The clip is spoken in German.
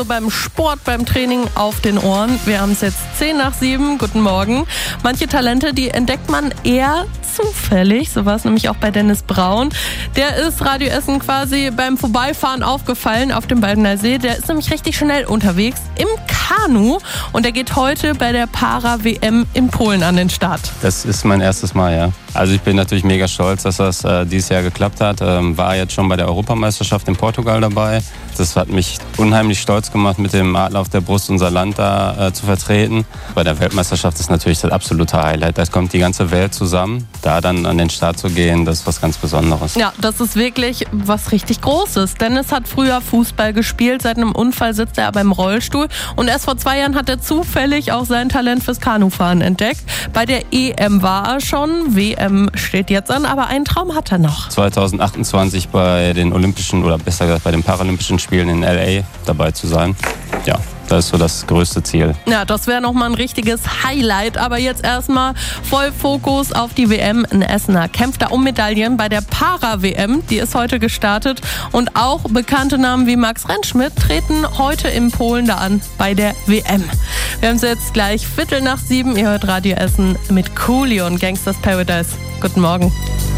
Beim Sport, beim Training auf den Ohren. Wir haben es jetzt 6:10. Guten Morgen. Manche Talente, die entdeckt man eher zufällig. So war es nämlich auch bei Dennis Braun. Der ist Radio Essen quasi beim Vorbeifahren aufgefallen auf dem Baldener See. Der ist nämlich richtig schnell unterwegs im Kanu und der geht heute bei der Para-WM in Polen an den Start. Das ist mein erstes Mal, ja. Also ich bin natürlich mega stolz, dass das dieses Jahr geklappt hat. War jetzt schon bei der Europameisterschaft in Portugal dabei. Das hat mich unheimlich stolz gemacht, mit dem Adler auf der Brust unser Land da zu vertreten. Bei der Weltmeisterschaft ist natürlich das absolute Highlight. Da kommt die ganze Welt zusammen. Da dann an den Start zu gehen, das ist was ganz Besonderes. Ja, das ist wirklich was richtig Großes. Dennis hat früher Fußball gespielt. Seit einem Unfall sitzt er aber im Rollstuhl. Und erst vor 2 Jahren hat er zufällig auch sein Talent fürs Kanufahren entdeckt. Bei der EM war er schon. WM steht jetzt an, aber einen Traum hat er noch. 2028 bei den Olympischen oder besser gesagt bei den Paralympischen Spielen in LA dabei zu sein. Ja, das ist so das größte Ziel. Ja, das wäre nochmal ein richtiges Highlight. Aber jetzt erstmal voll Fokus auf die WM. Ein Essener kämpft da um Medaillen bei der Para-WM. Die ist heute gestartet. Und auch bekannte Namen wie Max Rentschmidt treten heute in Polen da an bei der WM. Wir haben es jetzt gleich 6:15. Ihr hört Radio Essen mit Coolio und Gangsters Paradise. Guten Morgen.